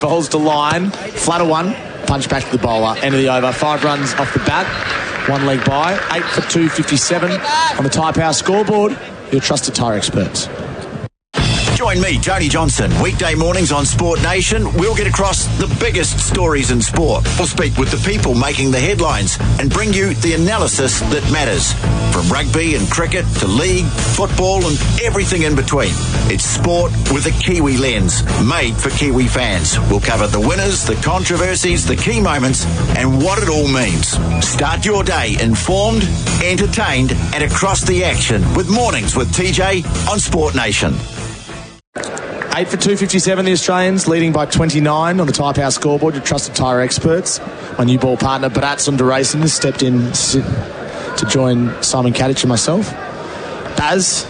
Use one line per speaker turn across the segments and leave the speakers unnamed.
Bowls to line, flatter one, punch back to the bowler, end of the over. 5 runs off the bat, 1 leg by, 8 for 257 on the Tyre Power scoreboard. Your trusted tyre experts.
Join me, Tony Johnson, weekday mornings on Sport Nation. We'll get across the biggest stories in sport. We'll speak with the people making the headlines and bring you the analysis that matters. From rugby and cricket to league, football and everything in between. It's sport with a Kiwi lens, made for Kiwi fans. We'll cover the winners, the controversies, the key moments and what it all means. Start your day informed, entertained and across the action with Mornings with TJ on Sport Nation.
8 for 257, the Australians leading by 29 on the Tyre Power scoreboard. Your trusted tyre experts. My new ball partner, Bharat Sundaresan, has stepped in to join Simon Kadich and myself. Baz.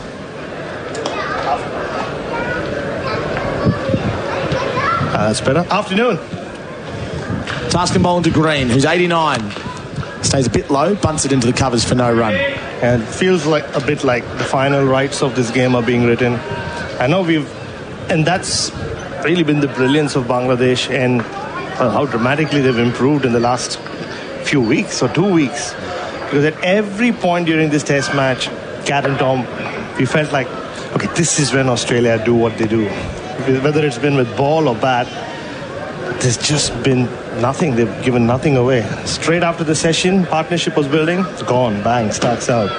That's better. Afternoon.
Taskin bowling to Green, who's 89. Stays a bit low, bunts it into the covers for no run.
And it feels like a bit like the final rights of this game are being written. I know and that's really been the brilliance of Bangladesh and how dramatically they've improved in the last few weeks or 2 weeks. Because at every point during this test match, Cat and Tom, we felt like, okay, this is when Australia do what they do. Whether it's been with ball or bat, there's just been nothing. They've given nothing away. Straight after the session, partnership was building, it's gone, bang, starts out.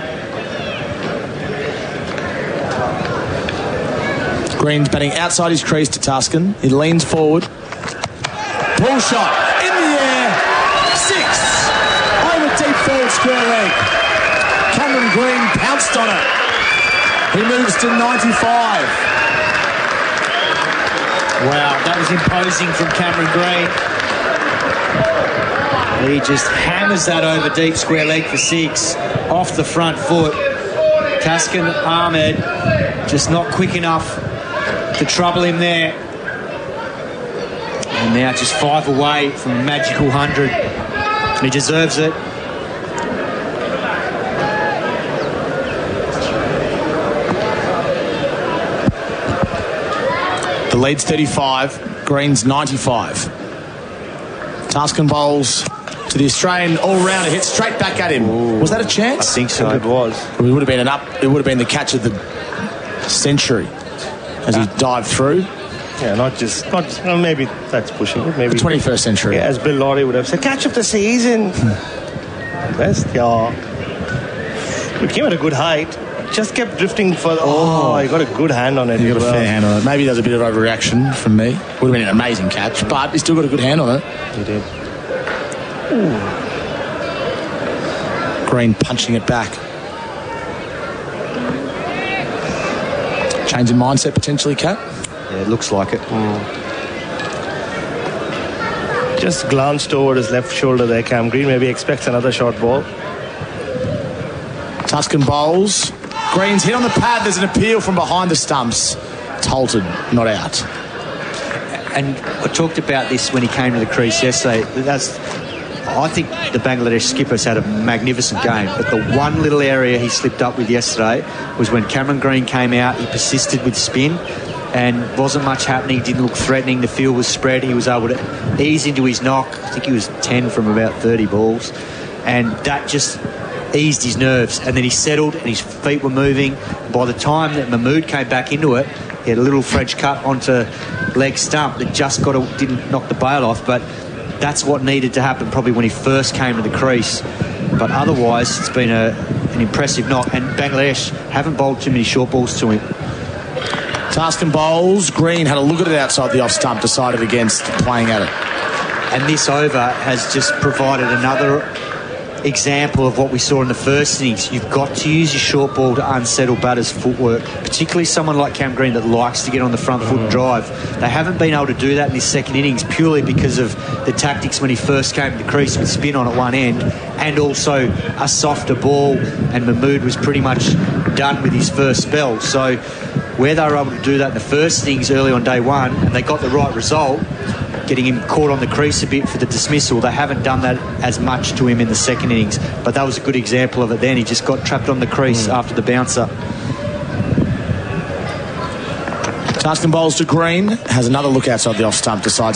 Green's batting outside his crease to Taskin. He leans forward. Pull shot in the air. 6. Over deep forward square leg. Cameron Green pounced on it. He moves to 95.
Wow, that was imposing from Cameron Green. He just hammers that over deep square leg for 6. Off the front foot. Taskin Ahmed just not quick enough to trouble him there. And now just 5 away from a magical 100. He deserves it.
The lead's 35. Green's 95. Taskin bowls to the Australian all-rounder. Hit straight back at him. Ooh. Was that a chance?
I think so. It was.
It would have been It would have been the catch of the century as he dived through.
Yeah, not just well, maybe that's pushing it. Maybe
the 21st century.
Yeah, as Bill Laurie would have said, catch of the season. Best, yeah. It came at a good height. Just kept drifting further. Oh, he got a good hand on it.
He got a fair hand on it. Maybe there was a bit of overreaction from me. Would have been an amazing catch, but he still got a good hand on it.
He did.
Ooh. Green punching it back. Change in mindset potentially, Kat?
Yeah, it looks like it.
Just glanced over his left shoulder there, Cam Green. Maybe expects another short ball.
Taskin bowls. Green's hit on the pad. There's an appeal from behind the stumps. It's halted, not out.
And I talked about this when he came to the crease yesterday. I think the Bangladesh skipper's had a magnificent game, but the one little area he slipped up with yesterday was when Cameron Green came out. He persisted with spin and wasn't much happening. Didn't look threatening. The field was spread. He was able to ease into his knock. I think he was 10 from about 30 balls, and that just eased his nerves. And then he settled and his feet were moving. By the time that Mahmood came back into it, he had a little French cut onto leg stump that just didn't knock the bail off, but that's what needed to happen probably when he first came to the crease. But otherwise, it's been an impressive knock, and Bangladesh haven't bowled too many short balls to him.
Taskin bowls. Green had a look at it outside the off stump, decided against playing at it.
And this over has just provided another example of what we saw in the first innings. You've got to use your short ball to unsettle batters' footwork, particularly someone like Cam Green that likes to get on the front foot and drive. They haven't been able to do that in this second innings purely because of the tactics when he first came to the crease with spin on at one end and also a softer ball, and Mahmood was pretty much done with his first spell. So where they were able to do that in the first innings early on day one and they got the right result, getting him caught on the crease a bit for the dismissal, they haven't done that as much to him in the second innings. But that was a good example of it then. He just got trapped on the crease after the bouncer.
Taskin bowls to Green, has another look outside the off stump, decides